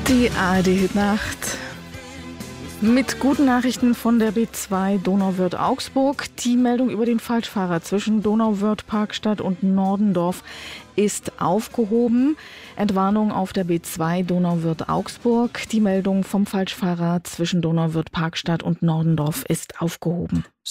Die ARD-Hitnacht mit guten Nachrichten von der B2 Donauwörth-Augsburg. Die Meldung über den Falschfahrer zwischen Donauwörth-Parkstadt und Nordendorf ist aufgehoben. Entwarnung auf der B2 Donauwörth-Augsburg. Die Meldung vom Falschfahrer zwischen Donauwörth-Parkstadt und Nordendorf ist aufgehoben.